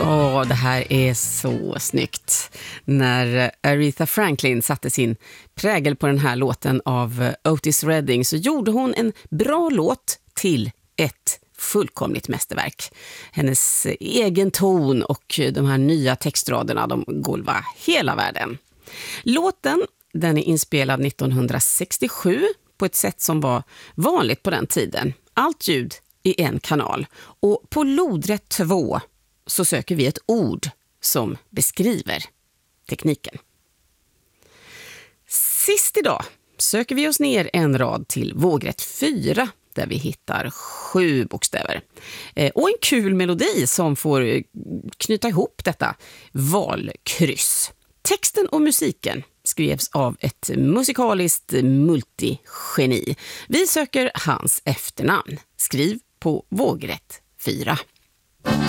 Det här är så snyggt. När Aretha Franklin satte sin prägel på den här låten av Otis Redding så gjorde hon en bra låt till ett fullkomligt mästerverk. Hennes egen ton och de här nya textraderna, de golvar hela världen. Låten, den är inspelad 1967 på ett sätt som var vanligt på den tiden. Allt ljud i en kanal. Och på lodrätt 2 så söker vi ett ord som beskriver tekniken. Sist idag söker vi oss ner en rad till vågrätt 4 där vi hittar 7 bokstäver. Och en kul melodi som får knyta ihop detta valkryss. Texten och musiken skrevs av ett musikaliskt multigeni. Vi söker hans efternamn. Skriv på vågrätt 4.